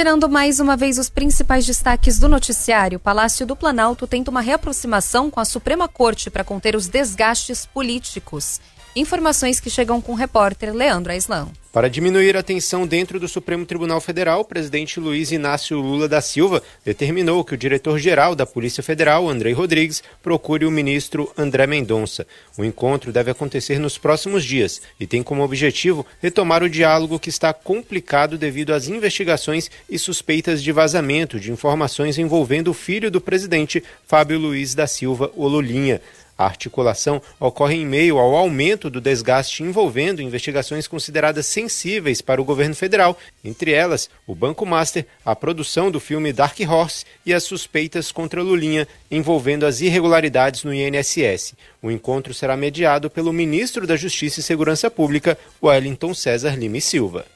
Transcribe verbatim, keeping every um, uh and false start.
Girando mais uma vez os principais destaques do noticiário, o Palácio do Planalto tenta uma reaproximação com a Suprema Corte para conter os desgastes políticos. Informações que chegam com o repórter Leandro Aislão. Para diminuir a tensão dentro do Supremo Tribunal Federal, o presidente Luiz Inácio Lula da Silva determinou que o diretor-geral da Polícia Federal, Andrei Rodrigues, procure o ministro André Mendonça. O encontro deve acontecer nos próximos dias e tem como objetivo retomar o diálogo que está complicado devido às investigações e suspeitas de vazamento de informações envolvendo o filho do presidente, Fábio Luiz da Silva, o Lulinha. A articulação ocorre em meio ao aumento do desgaste envolvendo investigações consideradas sensíveis para o governo federal, entre elas o Banco Master, a produção do filme Dark Horse e as suspeitas contra Lulinha envolvendo as irregularidades no I N S S. O encontro será mediado pelo ministro da Justiça e Segurança Pública, Wellington César Lima e Silva.